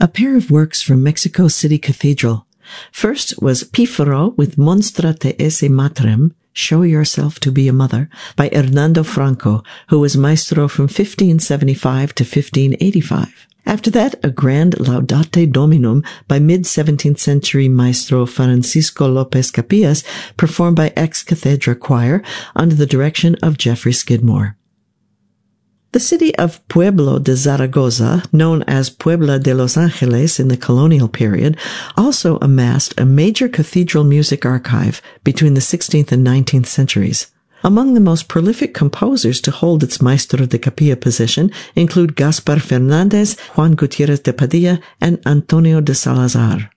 a pair of works from Mexico City Cathedral. First was Pífaro with Monstrate esse matrem, Show Yourself to be a Mother, by Hernando Franco, who was maestro from 1575 to 1585. After that, a grand Laudate Dominum by mid-17th century maestro Francisco Lopez Capillas, performed by ex-cathedra choir under the direction of Geoffrey Skidmore. The city of Pueblo de Zaragoza, known as Puebla de Los Angeles in the colonial period, also amassed a major cathedral music archive between the 16th and 19th centuries. Among the most prolific composers to hold its Maestro de Capilla position include Gaspar Fernandez, Juan Gutierrez de Padilla, and Antonio de Salazar.